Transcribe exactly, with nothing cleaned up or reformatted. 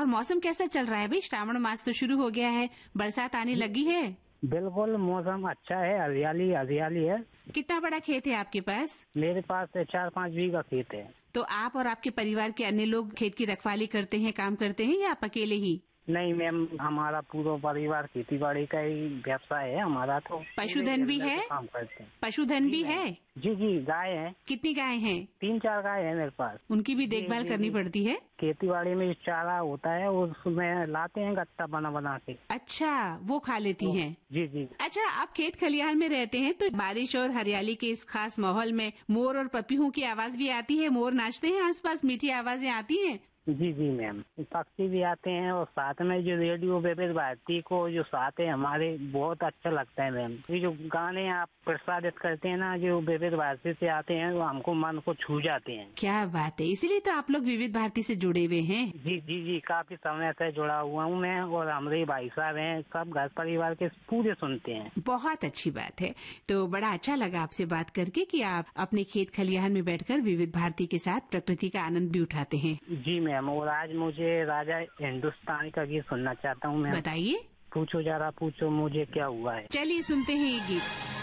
और मौसम कैसा चल रहा है भाई? श्रावण मास तो शुरू हो गया है, बरसात आने लगी है। बिल्कुल मौसम अच्छा है, हरियाली हरियाली है। कितना बड़ा खेत है आपके पास? मेरे पास चार पाँच बीघा खेत है। तो आप और आपके परिवार के अन्य लोग खेत की रखवाली करते हैं, काम करते हैं, या आप अकेले ही? नहीं मैम, हमारा पूरा परिवार खेती बाड़ी का ही व्यवसाय है हमारा। तो पशुधन भी है? काम करते हैं। पशुधन भी है? जी जी, गाय है। कितनी गाय हैं? तीन चार गाय है मेरे पास। उनकी भी देखभाल करनी पड़ती है? खेती बाड़ी में चारा होता है, उसमें लाते हैं गत्ता बना बना के। अच्छा, वो खा लेती हैं? जी जी। अच्छा, आप खेत खलिहान में रहते हैं तो बारिश और हरियाली के इस खास माहौल में मोर और पपीहों की आवाज भी आती है? मोर नाचते हैं आसपास, मीठी आवाजें आती हैं? जी जी मैम, पक्षी भी आते हैं और साथ में जो रेडियो विविध भारती को जो साथ है हमारे, बहुत अच्छा लगता है मैम। ये जो गाने आप प्रसारित करते हैं ना, जो विविध भारती से आते हैं, वो हमको मन को छू जाते हैं। क्या बात है, इसीलिए तो आप लोग विविध भारती से जुड़े हुए हैं। जी जी जी, काफी समय से जुड़ा हुआ हूँ मैं, और हमारे भाई साहब हैं, सब घर परिवार के पूरे सुनते हैं। बहुत अच्छी बात है। तो बड़ा अच्छा लगा आपसे बात करके कि आप अपने खेत खलिहान में बैठकर विविध भारती के साथ प्रकृति का आनंद भी उठाते हैं। जी मैम, और आज मुझे राजा हिंदुस्तान का गीत सुनना चाहता हूँ मैं। बताइए। पूछो जरा पूछो मुझे क्या हुआ है। चलिए सुनते हैं ये गीत।